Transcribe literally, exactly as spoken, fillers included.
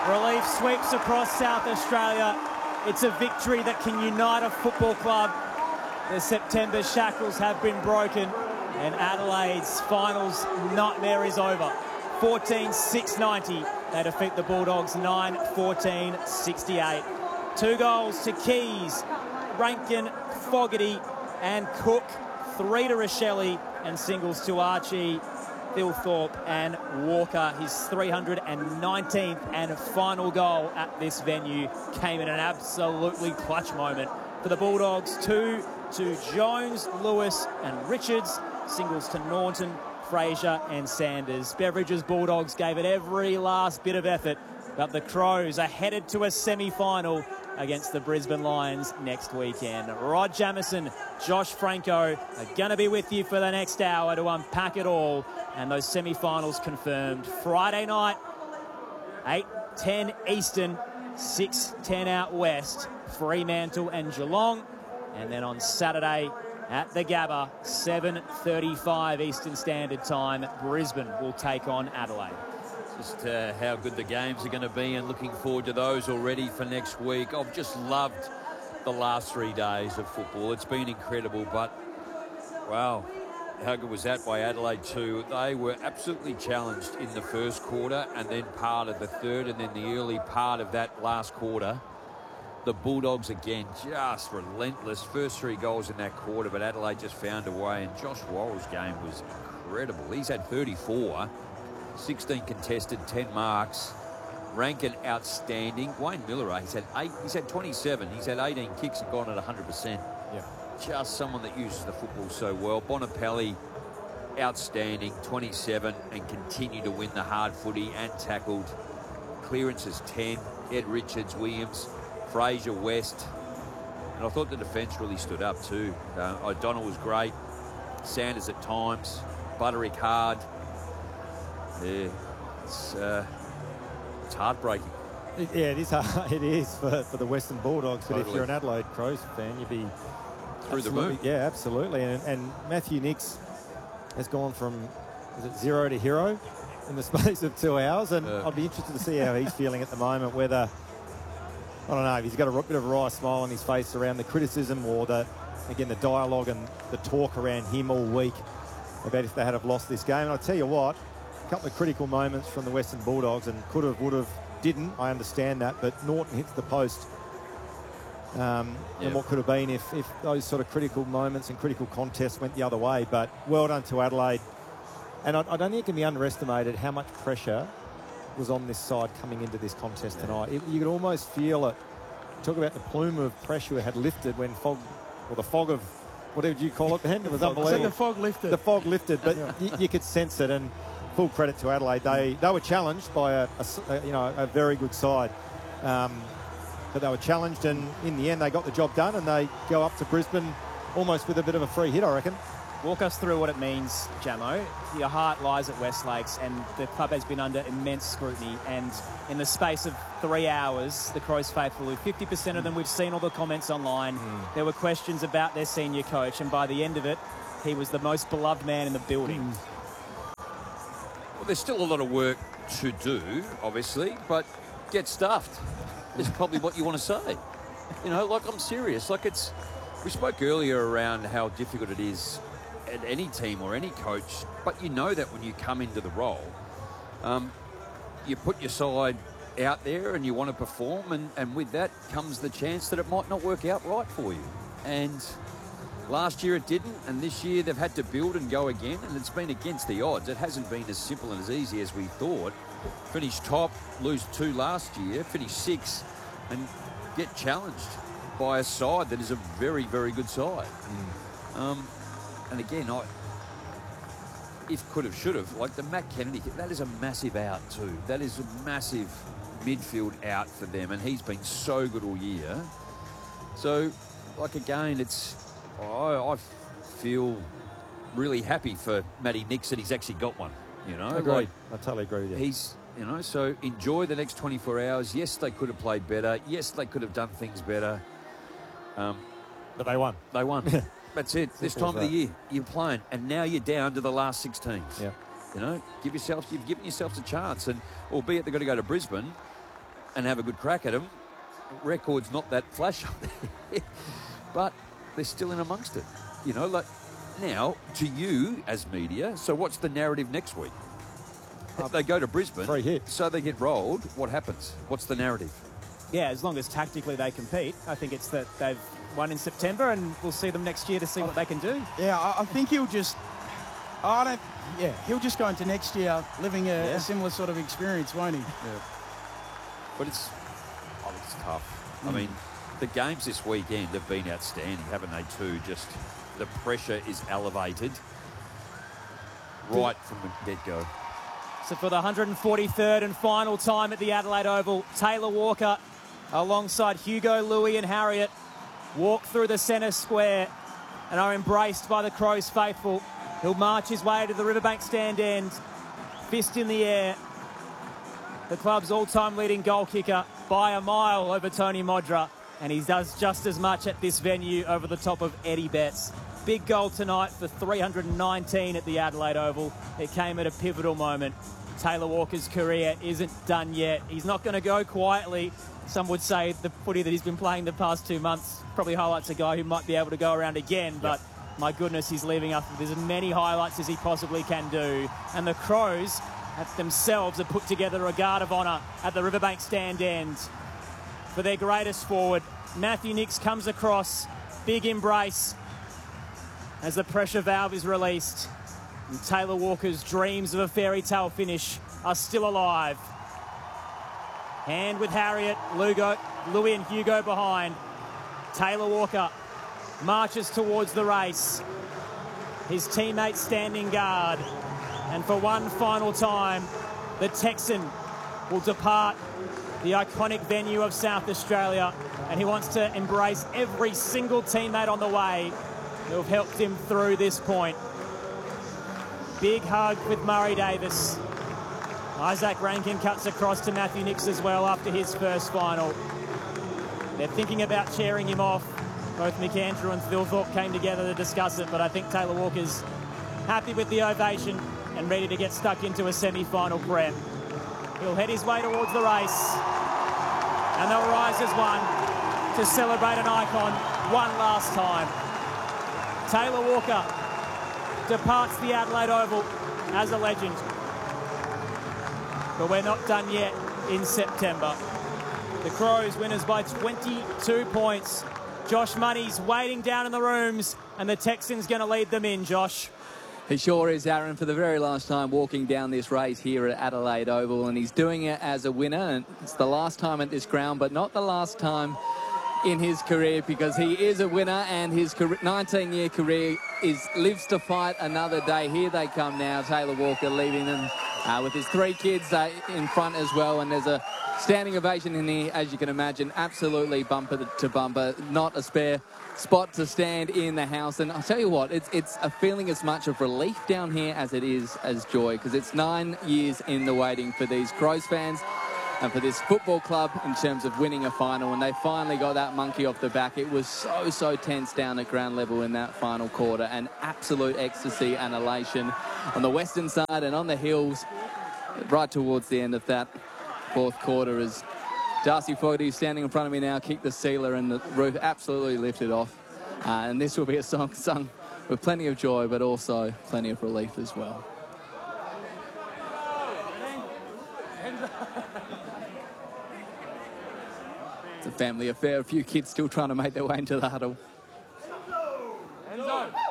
Relief sweeps across South Australia. It's a victory that can unite a football club. The September shackles have been broken, and Adelaide's finals nightmare is over. fourteen six ninety. They defeat the Bulldogs nine fourteen sixty-eight. Two goals to Keys, Rankin, Fogarty and Cook. Three to Rochelle and singles to Archie, Thilthorpe and Walker. His three hundred nineteenth and final goal at this venue came in an absolutely clutch moment for the Bulldogs. Two to Jones, Lewis and Richards. Singles to Norton, Fraser and Sanders. Beveridge's Bulldogs gave it every last bit of effort, but the Crows are headed to a semi-final against the Brisbane Lions next weekend. Rod Jamieson, Josh Franco are going to be with you for the next hour to unpack it all, and those semi-finals confirmed. Friday night, eight ten Eastern, six ten out west, Fremantle and Geelong. And then on Saturday at the Gabba, seven thirty-five Eastern Standard Time, Brisbane will take on Adelaide. Just uh, how good the games are going to be, and looking forward to those already for next week. I've just loved the last three days of football. It's been incredible, but wow, how good was that by Adelaide too? They were absolutely challenged in the first quarter and then part of the third and then the early part of that last quarter. The Bulldogs again, just relentless. First three goals in that quarter, but Adelaide just found a way, and Josh Worrell's game was incredible. He's had thirty-four. sixteen contested, ten marks. Rankin outstanding. Wayne Miller, he's had eight. He's had twenty-seven. He's had eighteen kicks and gone at one hundred percent. Yeah. Just someone that uses the football so well. Bonapelli, outstanding, twenty-seven, and continue to win the hard footy and tackled. Clearances ten. Ed Richards, Williams, Fraser, West. And I thought the defence really stood up too. Uh, O'Donnell was great. Sanders at times. Butterick hard. Yeah, it's, uh, it's heartbreaking. It, yeah, it is hard. It is for, for the Western Bulldogs. But Totally. if you're an Adelaide Crows fan, you'd be Through the absolutely- moon. Yeah, absolutely. And, and Matthew Nicks has gone from is it zero to hero in the space of two hours. And Yeah. I'd be interested to see how he's feeling at the moment. Whether I don't know if he's got a bit of a wry smile on his face around the criticism or the again the dialogue and the talk around him all week about if they had have lost this game. And I tell you what. A couple of critical moments from the Western Bulldogs, and could have, would have, didn't. I understand that, but Norton hits the post. Um, Yeah. And what could have been if, if those sort of critical moments and critical contests went the other way. But well done to Adelaide. And I, I don't think it can be underestimated how much pressure was on this side coming into this contest Yeah. tonight. It, you could almost feel it. Talk about the plume of pressure had lifted when fog, or the fog of, whatever you call it, Ben. It was unbelievable. The fog lifted. The fog lifted, but you, you could sense it. And full credit to Adelaide. They they were challenged by a, a, a you know a very good side, um, but they were challenged, and in the end they got the job done, and they go up to Brisbane almost with a bit of a free hit, I reckon. Walk us through what it means, Jamo. Your heart lies at West Lakes, and the club has been under immense scrutiny. And in the space of three hours, the Crows faithful, who fifty percent of them, we've seen all the comments online. Mm. There were questions about their senior coach, and by the end of it, he was the most beloved man in the building. Mm. Well, there's still a lot of work to do, obviously, but get stuffed is probably what you want to say. You know, like, I'm serious. Like, it's... We spoke earlier around how difficult it is at any team or any coach, but you know that when you come into the role, um, you put your side out there and you want to perform, and, and with that comes the chance that it might not work out right for you. And last year it didn't, and this year they've had to build and go again, and it's been against the odds. It hasn't been as simple and as easy as we thought. Finish top, lose two last year, finish six, and get challenged by a side that is a very, very good side. Mm. Um, and again, I, if could have, should have, like the Matt Kennedy, that is a massive out too. That is a massive midfield out for them, and he's been so good all year. So, like again, it's... I, I feel really happy for Matty Nicks that he's actually got one. You know, Agreed. like I totally agree with you. He's, you know, so enjoy the next twenty-four hours. Yes, they could have played better. Yes, they could have done things better. Um, but they won. They won. That's it. This time of the year, you're playing, and now you're down to the last six teams. Yeah. You know, give yourself, you've given yourselves a chance, and albeit they've got to go to Brisbane, and have a good crack at them. Record's not that flash up there, but they're still in amongst it. You know, like now to you as media. So what's the narrative next week? If they go to Brisbane, Three hits. so they get rolled. What happens? What's the narrative? Yeah, as long as tactically they compete, I think it's that they've won in September, and we'll see them next year to see what they can do. Yeah, I, I think he'll just. I don't. Yeah, he'll just go into next year living a, Yeah. a similar sort of experience, won't he? Yeah. But it's, oh, it's tough. Mm. I mean, the games this weekend have been outstanding, haven't they, too? Just the pressure is elevated right from the get-go. So for the one hundred forty-third and final time at the Adelaide Oval, Taylor Walker alongside Hugo, Louis and Harriet walk through the centre square and are embraced by the Crows faithful. He'll march his way to the Riverbank stand end, fist in the air. The club's all-time leading goal kicker by a mile over Tony Modra, and he does just as much at this venue over the top of Eddie Betts. Big goal tonight for three hundred nineteen at the Adelaide Oval. It came at a pivotal moment. Taylor Walker's career isn't done yet. He's not going to go quietly. Some would say the footy that he's been playing the past two months probably highlights a guy who might be able to go around again, but yep. my goodness, he's leaving us with as many highlights as he possibly can do. And the Crows themselves have put together a guard of honour at the Riverbank stand end for their greatest forward. Matthew Nicks comes across, big embrace as the pressure valve is released. And Taylor Walker's dreams of a fairy tale finish are still alive. Hand with Harriet, Lugo, Louis and Hugo behind. Taylor Walker marches towards the race. His teammates standing guard. And for one final time, the Texan will depart the iconic venue of South Australia, and he wants to embrace every single teammate on the way who have helped him through this point. Big hug with Murray Davis. Isaac Rankin cuts across to Matthew Nicks as well after his first final. They're thinking about cheering him off. Both McAndrew and Thilthorpe came together to discuss it, but I think Taylor Walker's happy with the ovation and ready to get stuck into a semi-final prep. He'll head his way towards the race, and they'll rise as one to celebrate an icon one last time. Taylor Walker departs the Adelaide Oval as a legend. But we're not done yet in September. The Crows winners by twenty-two points. Josh Money's waiting down in the rooms, and the Texans going to lead them in, Josh. He sure is, Aaron, for the very last time walking down this race here at Adelaide Oval, and he's doing it as a winner. And it's the last time at this ground, but not the last time in his career, because he is a winner, and his nineteen-year career is lives to fight another day. Here they come now, Taylor Walker leaving them uh, with his three kids uh, in front as well, and there's a standing ovation in here, as you can imagine, absolutely bumper to bumper, not a spare spot to stand in the house. And I'll tell you what, it's it's a feeling as much of relief down here as it is as joy, because it's nine years in the waiting for these Crows fans and for this football club in terms of winning a final, and they finally got that monkey off the back. It was so, so tense down at ground level in that final quarter, and absolute ecstasy and elation on the western side and on the hills right towards the end of that fourth quarter, as Darcy Fogarty, standing in front of me now, kicked the sealer and the roof absolutely lifted off. Uh, and this will be a song sung with plenty of joy, but also plenty of relief as well. It's a family affair. A few kids still trying to make their way into the huddle. End zone.